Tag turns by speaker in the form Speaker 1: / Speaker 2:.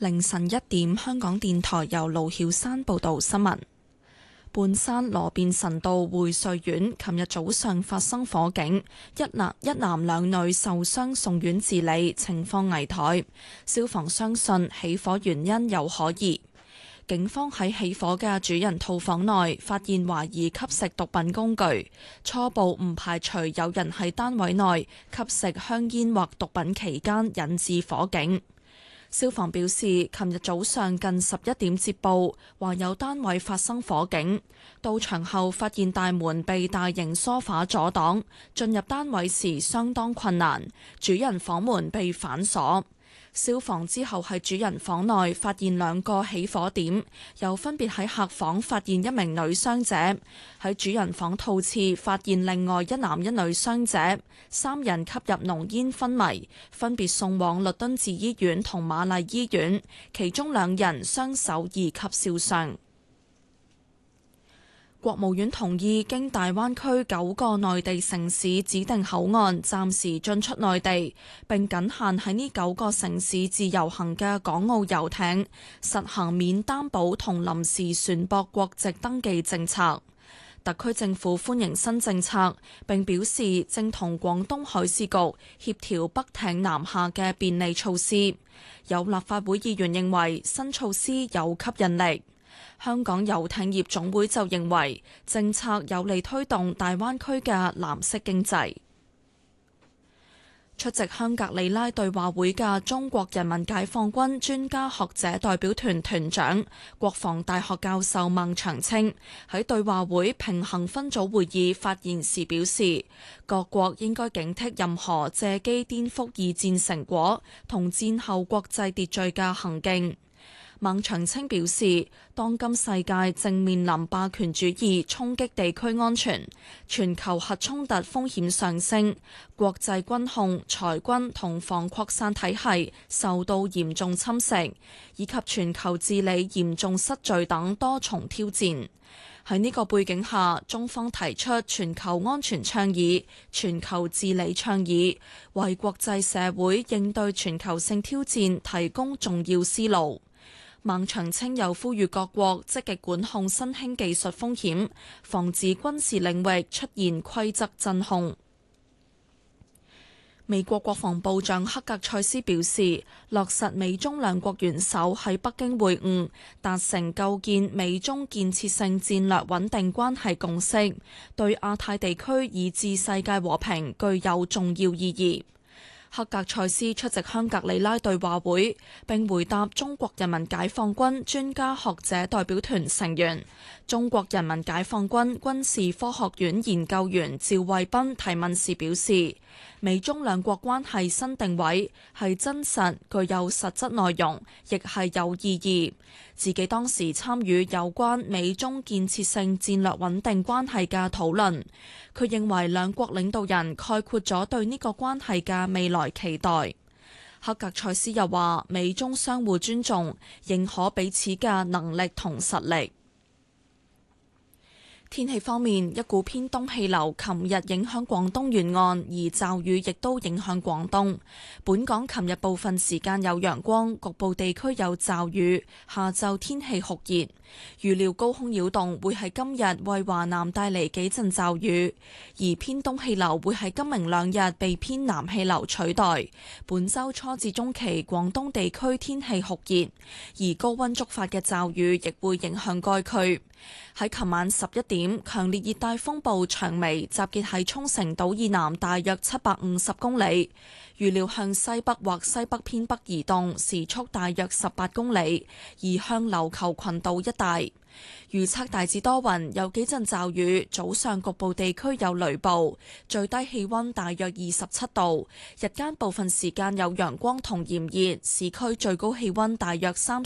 Speaker 1: 凌晨1點，香港電台由盧曉山報道新聞。半山羅便臣道匯瑞苑琴日早上發生火警，一男兩女受傷送院治理，情況危殆。消防相信起火原因有可疑。警方喺起火嘅主人套房內發現懷疑吸食毒品工具，初步唔排除有人喺單位內吸食香煙或毒品期間引致火警。消防表示，琴日早上近11點接報，話有單位發生火警，到場後發現大門被大型梳化阻擋，進入單位時相當困難，主人房門被反鎖。消防之後喺主人房內發現2個起火點，又分別喺客房發現1名女傷者，喺主人房套廁發現另外1男1女傷者，3人吸入濃煙昏迷，分別送往律敦治醫院同瑪麗醫院，其中2人雙手2級燒傷。國務院同意經大灣區9個內地城市指定口岸暫時進出內地，並僅限喺呢9個城市自由行嘅港澳遊艇實行免擔保同臨時船舶國籍登記政策。特區政府歡迎新政策，並表示正同廣東海事局協調北艇南下嘅便利措施。有立法會議員認為新措施有吸引力。香港遊艇業總會就認為政策有利推動大灣區嘅藍色經濟。出席香格里拉對話會嘅中國人民解放軍專家學者代表團團長、國防大學教授孟長青喺對話會平衡分組會議發言時表示，各國應該警惕任何借機顛覆二戰成果同戰後國際秩序嘅行徑。孟長青表示，當今世界正面臨霸權主義衝擊地區安全，全球核衝突風險上升，國際軍控、裁軍同防擴散體系受到嚴重侵蝕，以及全球治理嚴重失序等多重挑戰。喺呢個背景下，中方提出全球安全倡議、全球治理倡議，為國際社會應對全球性挑戰提供重要思路。孟長青又呼籲各國積極管控新興技術風險，防止軍事領域出現規則真空。美國國防部長克格塞斯表示，落實美中兩國元首喺北京會晤，達成構建美中建設性戰略穩定關係共識，對亞太地區以至世界和平具有重要意義。克格塞斯出席香格里拉對話會，並回答中國人民解放軍專家學者代表團成員、中國人民解放軍軍事科學院研究員趙衛斌提問時表示，美中兩國關係新定位係真實、具有實質內容，亦係有意義。自己當時參與有關美中建設性戰略穩定關係嘅討論，佢認為兩國領導人概括咗對呢個關係嘅未來期待。克格塞斯又話，美中相互尊重，認可彼此嘅能力同實力。天氣方面，一股偏東氣流琴日影響廣東沿岸，而驟雨亦都影響廣東。本港琴日部分時間有陽光，局部地區有驟雨。下晝天氣酷熱，預料高空擾動會喺今日為華南帶嚟幾陣驟雨，而偏東氣流會喺今明2日被偏南氣流取代。本週初至中期廣東地區天氣酷熱，而高溫觸發嘅驟雨亦會影響該區。喺琴晚11點，強烈熱帶風暴長眉集結喺沖繩島以南大約750公里，預料向西北或西北偏北移動，時速大約18公里，移向琉球群島一帶。預測大致多雲，有幾陣驟雨，早上局部地區有雷暴，最低氣溫大約27度，日間部分時間有陽光同炎熱，市區最高氣溫大約30